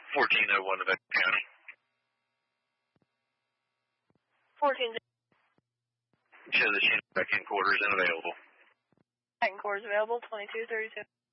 1401 Nevada County. 14. Show the Chinook back in quarters and available. Back in quarters available, 2232.